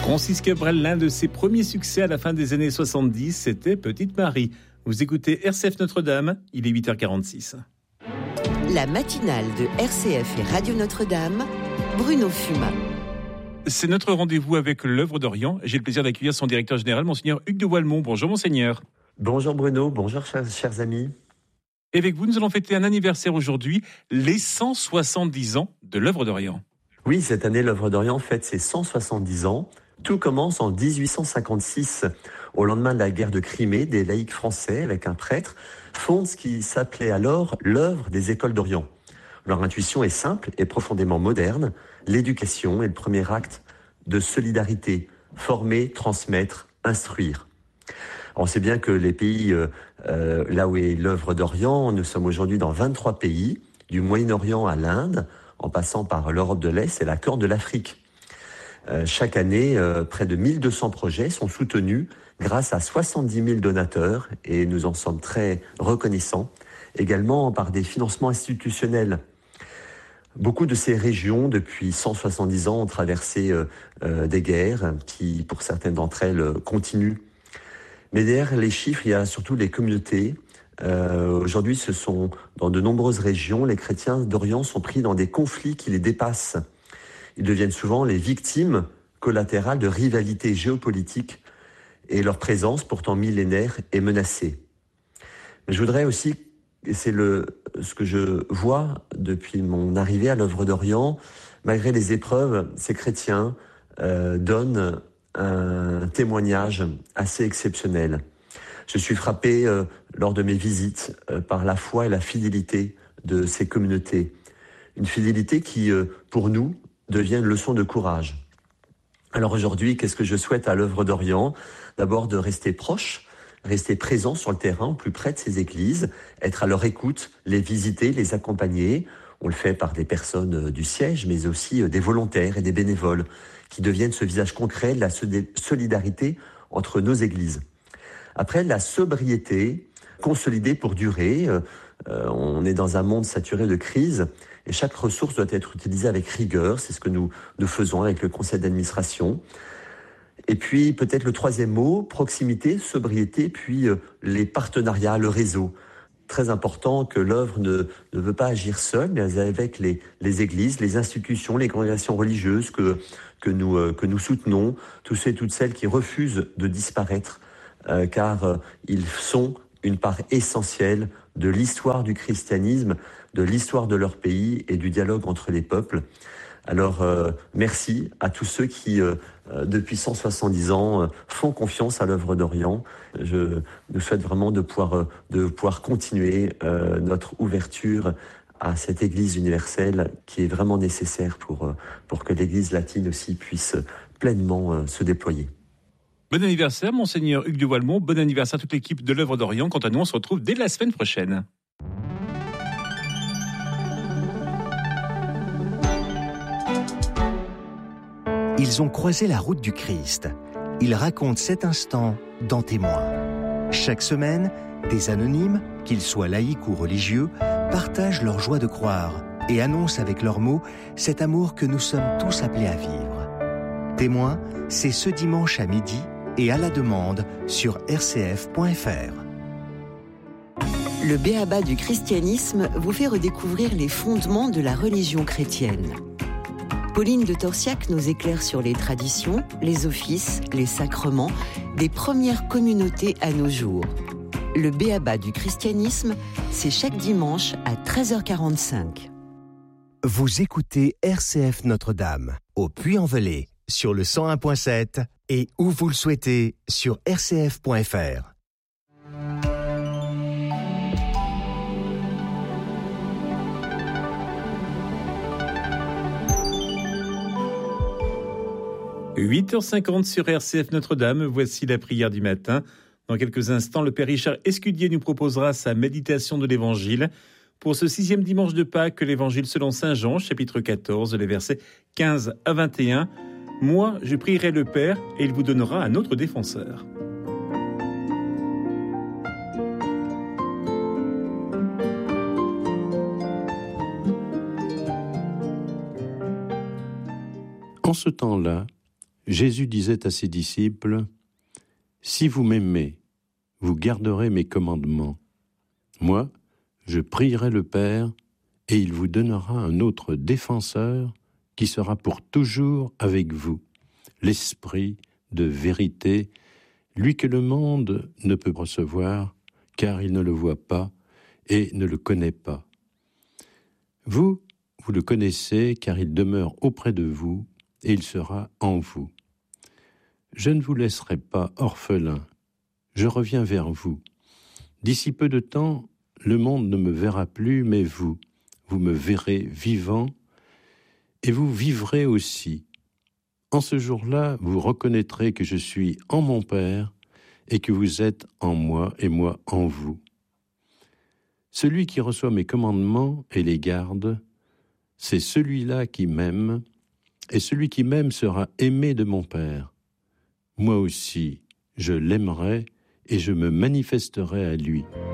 Francis Cabrel, l'un de ses premiers succès à la fin des années 70, c'était Petite Marie. Vous écoutez RCF Notre-Dame, il est 8h46. La matinale de RCF et Radio Notre-Dame, Bruno Fumat. C'est notre rendez-vous avec l'œuvre d'Orient. J'ai le plaisir d'accueillir son directeur général, Monseigneur Hugues de Walmont. Bonjour Monseigneur. Bonjour Bruno, bonjour chers amis. Et avec vous, nous allons fêter un anniversaire aujourd'hui, les 170 ans de l'œuvre d'Orient. Oui, cette année, l'œuvre d'Orient fête ses 170 ans. Tout commence en 1856. Au lendemain de la guerre de Crimée, des laïcs français, avec un prêtre, fondent ce qui s'appelait alors l'œuvre des écoles d'Orient. Leur intuition est simple et profondément moderne. L'éducation est le premier acte de solidarité. Former, transmettre, instruire. On sait bien que les pays, là où est l'œuvre d'Orient, nous sommes aujourd'hui dans 23 pays, du Moyen-Orient à l'Inde, en passant par l'Europe de l'Est et la Corne de l'Afrique. Chaque année, près de 1200 projets sont soutenus grâce à 70 000 donateurs et nous en sommes très reconnaissants, également par des financements institutionnels. Beaucoup de ces régions, depuis 170 ans, ont traversé des guerres qui, pour certaines d'entre elles, continuent. Mais derrière les chiffres, il y a surtout les communautés. Aujourd'hui, ce sont dans de nombreuses régions, les chrétiens d'Orient sont pris dans des conflits qui les dépassent. Ils deviennent souvent les victimes collatérales de rivalités géopolitiques et leur présence, pourtant millénaire, est menacée. Mais je voudrais aussi, et c'est ce que je vois depuis mon arrivée à l'œuvre d'Orient, malgré les épreuves, ces chrétiens donnent un témoignage assez exceptionnel. Je suis frappé lors de mes visites par la foi et la fidélité de ces communautés. Une fidélité qui, pour nous, devient une leçon de courage. Alors aujourd'hui, qu'est-ce que je souhaite à l'œuvre d'Orient ? D'abord de rester proche, rester présent sur le terrain, au plus près de ces églises, être à leur écoute, les visiter, les accompagner. On le fait par des personnes du siège, mais aussi des volontaires et des bénévoles qui deviennent ce visage concret de la solidarité entre nos églises. Après, la sobriété, consolidée pour durer. On est dans un monde saturé de crises et chaque ressource doit être utilisée avec rigueur. C'est ce que nous faisons avec le conseil d'administration. Et puis, peut-être le troisième mot, proximité, sobriété, puis les partenariats, le réseau. Très important que l'œuvre ne veut pas agir seule, mais avec les églises, les institutions, les congrégations religieuses que nous soutenons, tous ceux et toutes celles qui refusent de disparaître, car ils sont une part essentielle de l'histoire du christianisme, de l'histoire de leur pays et du dialogue entre les peuples. Alors, merci à tous ceux qui, depuis 170 ans, font confiance à l'œuvre d'Orient. Je nous souhaite vraiment de pouvoir continuer notre ouverture à cette Église universelle qui est vraiment nécessaire pour que l'Église latine aussi puisse pleinement se déployer. Bon anniversaire, Monseigneur Hugues de Walmont. Bon anniversaire à toute l'équipe de l'œuvre d'Orient. Quant à nous, on se retrouve dès la semaine prochaine. Ils ont croisé la route du Christ. Ils racontent cet instant dans Témoins. Chaque semaine, des anonymes, qu'ils soient laïcs ou religieux, partagent leur joie de croire et annoncent avec leurs mots cet amour que nous sommes tous appelés à vivre. Témoins, c'est ce dimanche à midi et à la demande sur rcf.fr. Le b.a.-ba du christianisme vous fait redécouvrir les fondements de la religion chrétienne. Pauline de Torsiac nous éclaire sur les traditions, les offices, les sacrements des premières communautés à nos jours. Le b.a.-ba du christianisme, c'est chaque dimanche à 13h45. Vous écoutez RCF Notre-Dame, au Puy-en-Velay, sur le 101.7 et où vous le souhaitez sur rcf.fr. « 8h50 sur RCF Notre-Dame, voici la prière du matin. Dans quelques instants, le Père Richard Escudier nous proposera sa méditation de l'Évangile. Pour ce 6e dimanche de Pâques, l'Évangile selon Saint Jean, chapitre 14, les versets 15 à 21. « Moi, je prierai le Père, et il vous donnera un autre défenseur. » En ce temps-là, Jésus disait à ses disciples, « Si vous m'aimez, vous garderez mes commandements. Moi, je prierai le Père, et il vous donnera un autre défenseur qui sera pour toujours avec vous, l'Esprit de vérité, lui que le monde ne peut recevoir, car il ne le voit pas et ne le connaît pas. Vous le connaissez, car il demeure auprès de vous, et il sera en vous. Je ne vous laisserai pas orphelin, je reviens vers vous. D'ici peu de temps, le monde ne me verra plus, mais vous me verrez vivant, et vous vivrez aussi. En ce jour-là, vous reconnaîtrez que je suis en mon Père, et que vous êtes en moi, et moi en vous. Celui qui reçoit mes commandements et les garde, c'est celui-là qui m'aime, et celui qui m'aime sera aimé de mon Père. Moi aussi, je l'aimerai et je me manifesterai à lui.